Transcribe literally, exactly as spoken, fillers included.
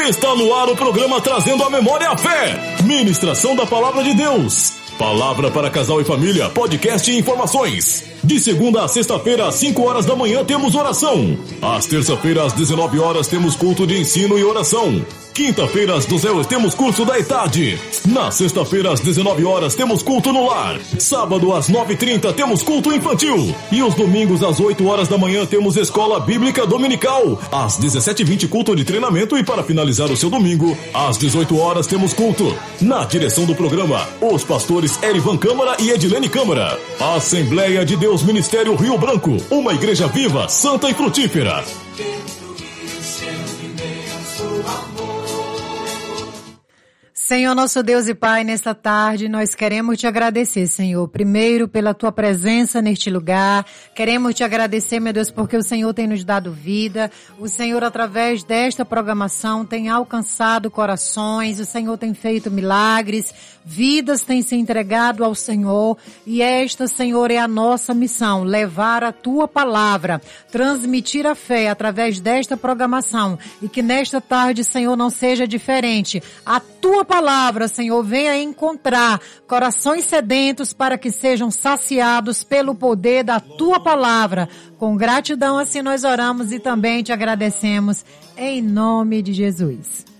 Está no ar o programa Trazendo a Memória à Fé. Ministração da Palavra de Deus. Palavra para casal e família, podcast e informações. De segunda a sexta-feira, às cinco horas da manhã, temos oração. Às terça-feiras, às dezenove horas, temos culto de ensino e oração. Quinta-feira, às doze horas, temos curso da E T A D. Na sexta-feira, às dezenove horas, temos culto no lar. Sábado, às nove e trinta, temos culto infantil. E os domingos, às oito horas da manhã, temos escola bíblica dominical. Às dezessete e vinte, culto de treinamento. E para finalizar o seu domingo, às dezoito horas, temos culto. Na direção do programa, os pastores Erivan Câmara e Edilene Câmara. Assembleia de Deus Ministério Rio Branco. Uma igreja viva, santa e frutífera. Senhor, nosso Deus e Pai, nesta tarde nós queremos te agradecer, Senhor, primeiro pela tua presença neste lugar. Queremos te agradecer, meu Deus, porque o Senhor tem nos dado vida. O Senhor, através desta programação, tem alcançado corações. O Senhor tem feito milagres. Vidas têm se entregado ao Senhor. E esta, Senhor, é a nossa missão, levar a tua palavra, transmitir a fé através desta programação. E que nesta tarde, Senhor, não seja diferente. A tua palavra palavra, Senhor, venha encontrar corações sedentos para que sejam saciados pelo poder da tua palavra. Com gratidão assim nós oramos e também te agradecemos em nome de Jesus.